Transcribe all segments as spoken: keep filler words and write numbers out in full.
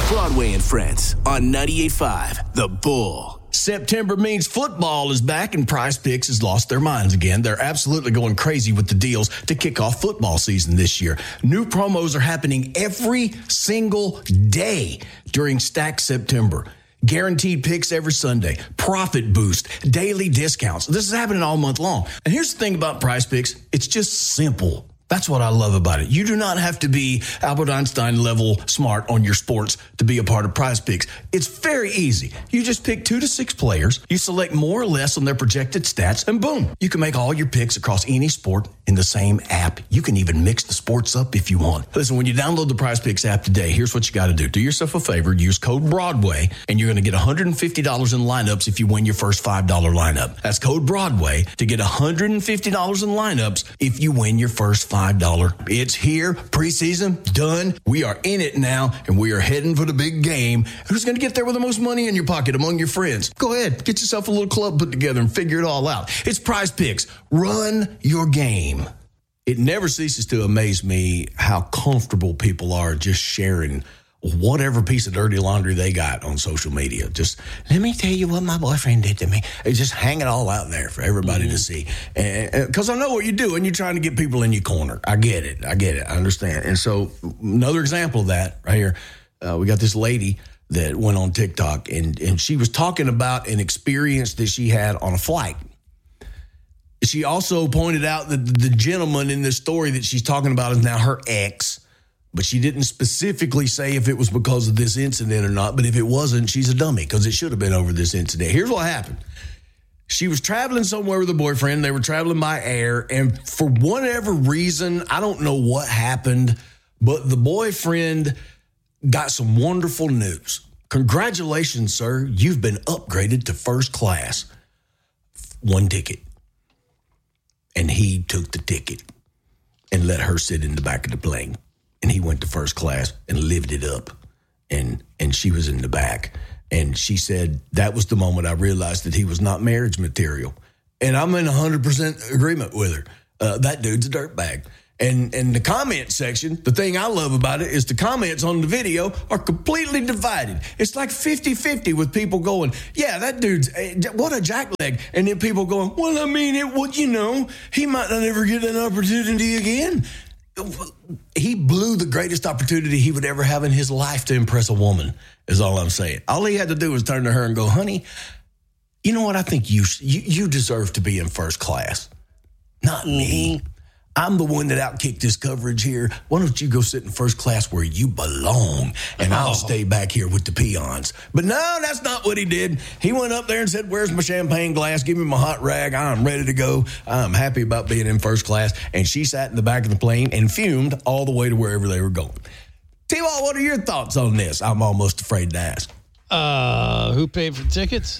Broadway and Friends on ninety-eight point five The Bull. September means football is back and Prize Picks has lost their minds again. They're absolutely going crazy with the deals to kick off football season this year. New promos are happening every single day during Stack September. Guaranteed picks every Sunday, profit boost, daily discounts. This is happening all month long. And here's the thing about Prize Picks. It's just simple. That's what I love about it. You do not have to be Albert Einstein level smart on your sports to be a part of Prize Picks. It's very easy. You just pick two to six players. You select more or less on their projected stats, and boom, you can make all your picks across any sport in the same app. You can even mix the sports up if you want. Listen, when you download the Prize Picks app today, here's what you got to do. Do yourself a favor. Use code Broadway, and you're going to get one hundred fifty dollars in lineups if you win your first five dollars lineup. That's code Broadway to get one hundred fifty dollars in lineups if you win your first five dollars. It's here. Preseason done. We are in it now, and we are heading for the big game. Who's going to get there with the most money in your pocket among your friends? Go ahead. Get yourself a little club put together and figure it all out. It's Prize Picks. Run your game. It never ceases to amaze me how comfortable people are just sharing whatever piece of dirty laundry they got on social media. Just, let me tell you what my boyfriend did to me. It's just hang it all out there for everybody mm-hmm. to see. Because I know what you do, and you're trying to get people in your corner. I get it. I get it. I understand. And so another example of that right here, uh, we got this lady that went on TikTok, and, and she was talking about an experience that she had on a flight. She also pointed out that the gentleman in this story that she's talking about is now her ex. But she didn't specifically say if it was because of this incident or not. But if it wasn't, she's a dummy because it should have been over this incident. Here's what happened. She was traveling somewhere with her boyfriend. They were traveling by air. And for whatever reason, I don't know what happened, but the boyfriend got some wonderful news. Congratulations, sir. You've been upgraded to first class. One ticket. And he took the ticket and let her sit in the back of the plane. And he went to first class and lived it up. And and she was in the back. And she said, that was the moment I realized that he was not marriage material. And I'm in one hundred percent agreement with her. Uh, that dude's a dirtbag. And, and the comment section, the thing I love about it is the comments on the video are completely divided. It's like fifty-fifty with people going, yeah, that dude's, what a jackleg. And then people going, well, I mean, it would, you know, he might not ever get an opportunity again. He blew the greatest opportunity he would ever have in his life to impress a woman, is all I'm saying. All he had to do was turn to her and go, honey, you know what? I think you you, you deserve to be in first class. Not mm-hmm. me. I'm the one that outkicked this coverage here. Why don't you go sit in first class where you belong, and I'll oh. stay back here with the peons. But no, that's not what he did. He went up there and said, where's my champagne glass? Give me my hot rag. I'm ready to go. I'm happy about being in first class. And she sat in the back of the plane and fumed all the way to wherever they were going. T-Ball, what are your thoughts on this? I'm almost afraid to ask. Uh, who paid for tickets?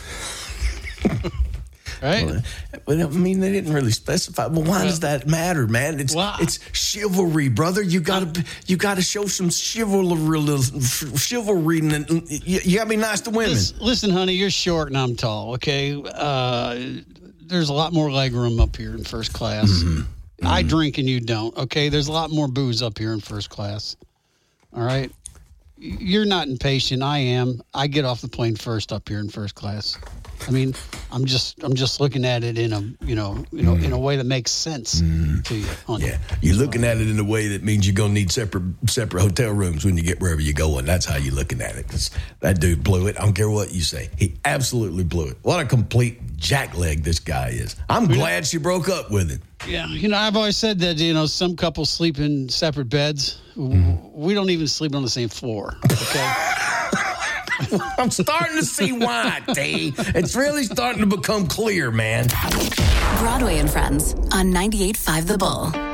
Right? Well, I mean, they didn't really specify. Well, why well, does that matter, man? It's well, it's chivalry, brother. You gotta you gotta show some chivalry, chivalry, and you, you gotta be nice to women. Listen, listen, honey, you're short and I'm tall. Okay, uh, there's a lot more leg room up here in first class. Mm-hmm. Mm-hmm. I drink and you don't. Okay, there's a lot more booze up here in first class. All right, you're not impatient. I am. I get off the plane first up here in first class. I mean, I'm just I'm just looking at it in a you know you know mm. in a way that makes sense mm. to you. Honey. Yeah, you're looking at it in a way that means you're gonna need separate separate hotel rooms when you get wherever you're going. That's how you're looking at it. 'Cause that dude blew it. I don't care what you say. He absolutely blew it. What a complete jackleg this guy is. I'm we glad she broke up with him. Yeah, you know, I've always said that you know some couples sleep in separate beds. Mm. We don't even sleep on the same floor. Okay. I'm starting to see why, T. It's really starting to become clear, man. Broadway and Friends on ninety-eight point five The Bull.